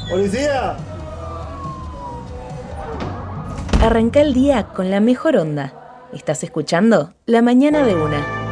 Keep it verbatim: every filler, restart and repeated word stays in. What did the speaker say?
¡Policía! Arranca el día con la mejor onda. ¿Estás escuchando? La mañana de una.